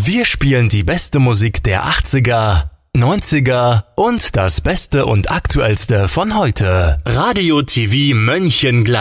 Wir spielen die beste Musik der 80er, 90er und das Beste und Aktuellste von heute. Radio TV Mönchengladbach.